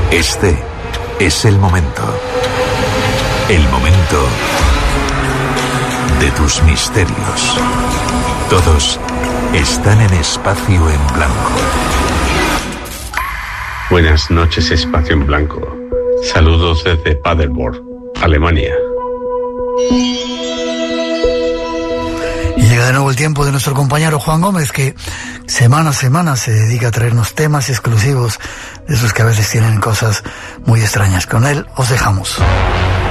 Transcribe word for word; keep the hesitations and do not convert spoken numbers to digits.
Este es el momento. El momento de tus misterios. Todos están en Espacio en Blanco. Buenas noches, Espacio en Blanco. Saludos desde Paderborn, Alemania. Y llega de nuevo el tiempo de nuestro compañero Juan Gómez, que semana a semana se dedica a traernos temas exclusivos, de esos que a veces tienen cosas muy extrañas. Con él os dejamos.